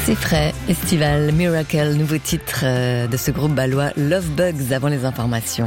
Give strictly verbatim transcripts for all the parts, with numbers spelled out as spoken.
C'est frais, estival, Miracle, nouveau titre de ce groupe balois Love Bugs avant les informations.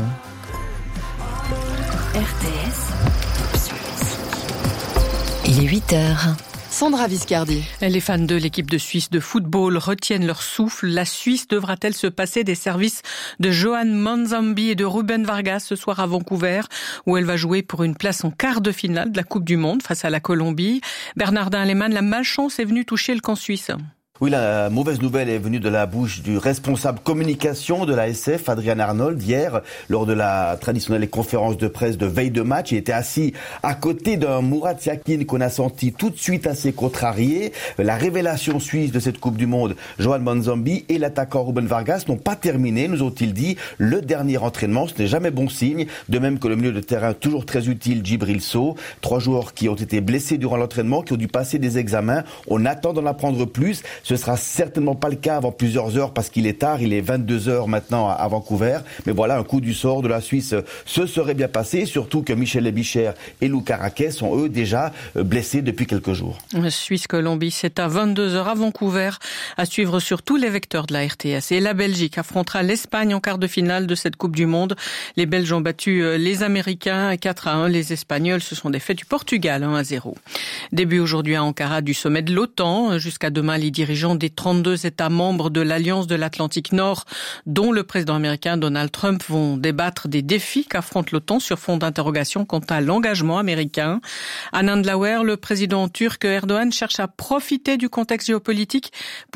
R T S. Il est huit heures. Sandra Viscardi. Les fans de l'équipe de Suisse de football retiennent leur souffle. La Suisse devra-t-elle se passer des services de Johan Manzambi et de Ruben Vargas ce soir à Vancouver, où elle va jouer pour une place en quart de finale de la Coupe du Monde face à la Colombie? Bernardin Lehmann, la malchance est venue toucher le camp suisse. Oui, la mauvaise nouvelle est venue de la bouche du responsable communication de la S F, Adrian Arnold, hier, lors de la traditionnelle conférence de presse de veille de match. Il était assis à côté d'un Murat Yakin qu'on a senti tout de suite assez contrarié. La révélation suisse de cette Coupe du Monde, Johan Manzambi et l'attaquant Ruben Vargas n'ont pas terminé, nous ont-ils dit, le dernier entraînement. Ce n'est jamais bon signe. De même que le milieu de terrain toujours très utile, Djibril Sow. Trois joueurs qui ont été blessés durant l'entraînement, qui ont dû passer des examens. On attend d'en apprendre plus. Ce sera certainement pas le cas avant plusieurs heures parce qu'il est tard, il est vingt-deux heures maintenant à Vancouver. Mais voilà, un coup du sort de la Suisse se serait bien passé, surtout que Michel Lébicher et Lou Caraquet sont eux déjà blessés depuis quelques jours. Suisse-Colombie, c'est à vingt-deux heures à Vancouver, à suivre sur tous les vecteurs de la R T S. Et la Belgique affrontera l'Espagne en quart de finale de cette Coupe du Monde. Les Belges ont battu les Américains quatre à un. Les Espagnols se sont défaits du Portugal un à zéro. Début aujourd'hui à Ankara du sommet de l'OTAN. Jusqu'à demain, les dirigeants des trente-deux États membres de l'Alliance de l'Atlantique Nord, dont le président américain Donald Trump, vont débattre des défis qu'affronte l'OTAN sur fond d'interrogation quant à l'engagement américain. À Nandlauer, le président turc Erdogan cherche à profiter du contexte géopolitique